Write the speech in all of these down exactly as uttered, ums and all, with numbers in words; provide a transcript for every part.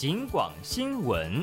警广新闻。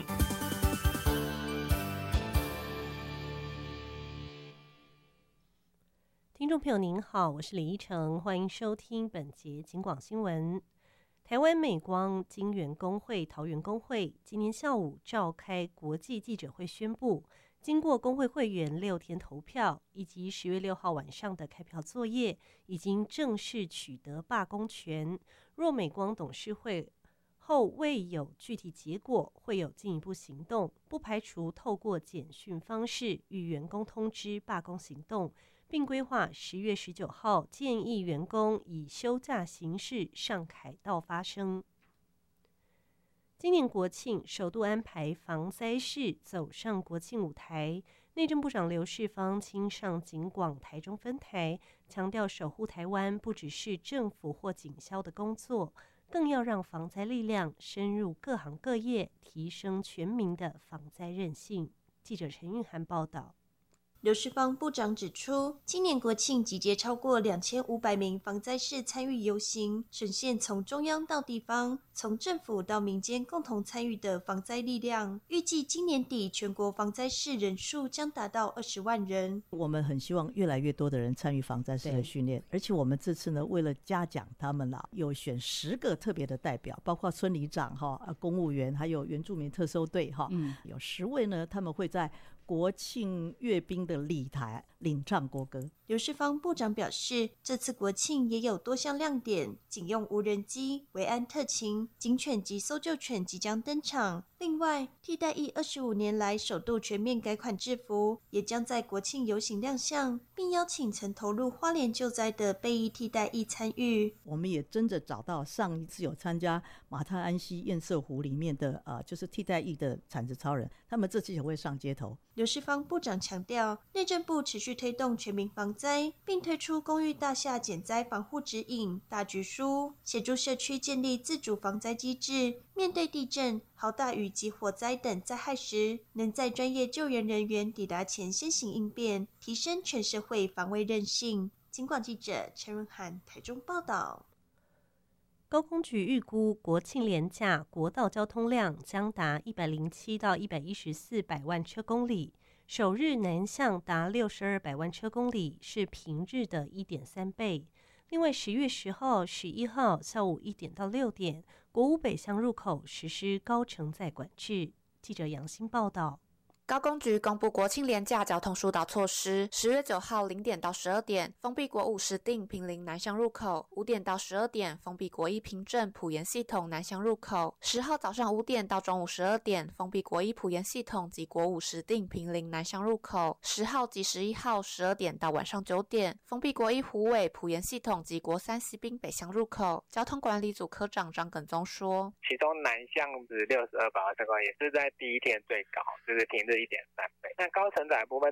听众朋友您好，我是李依晨，欢迎收听本节警广新闻。台湾美光晶圆工会桃园工会今天下午召开国际记者会，宣布经过工会会员六天投票以及十月六号晚上的开票作业，已经正式取得罢工权。若美光董事会后未有具体结果，会有进一步行动，不排除透过简讯方式与员工通知罢工行动，并规划十月十九号建议员工以休假形式上凯道发声。今年国庆首度安排防灾式走上国庆舞台，内政部长刘世芳亲上警广台中分台，强调守护台湾不只是政府或警消的工作，更要让防灾力量深入各行各业，提升全民的防灾韧性。记者陈韵涵报道。 刘世芳部长指出，今年国庆集结超过两千五百名防灾士参与游行，呈现从中央到地方，从政府到民间共同参与的防灾力量。预计今年底全国防灾士人数将达到二十万人。 我们很希望越来越多的人参与防灾士的训练，而且我们这次呢，为了嘉奖他们啦，有选十个特别的代表，包括村里长哈、公务员，还有原住民特搜队哈，嗯，有十位呢，他们会在国庆阅兵的礼台领唱国歌。 刘世芳部长表示，这次国庆也有多项亮点，警用无人机、维安特勤、警犬及搜救犬即将登场。另外，替代役二十五年来首度全面改款制服，也将在国庆游行亮相，并邀请曾投入花莲救灾的备役替代役参与。 我们也真的找到上一次有参加马太安溪堰塞湖里面的呃，就是替代役的产子超人，他们这次也会上街头。 刘世芳部长强调，内政部持续推动全民防灾，并推出公寓大厦减灾防护指引、大局书，协助社区建立自主防灾机制。面对地震、豪大雨及火灾等灾害时，能在专业救援人员抵达前先行应变，提升全社会防卫韧性。警广记者陈润涵台中报道。 高工局预估国庆连假国道交通量将达一百零七到一百一十四百万车公里，首日南向达六十二百万车公里，是平日的 一点三倍。另外，十月十号、十一号下午一点到六点，国五北向入口实施高承载管制。记者杨欣报道。 高工局公布国庆连假交通疏导措施，十月九号零点到十二点封闭国五石碇坪林南向入口，五点到十二点封闭国一平镇埔盐系统南向入口，十号早上五点到中午十二点封闭国一埔盐系统及国五石碇坪林南向入口，十号及十一号十二点到晚上九点封闭国一虎尾埔盐系统及国三西滨北向入口。交通管理组科长张耿宗说， 其中南向是六十二百万车公里，也是在第一天最高，就是平日一点三倍。那高承载部分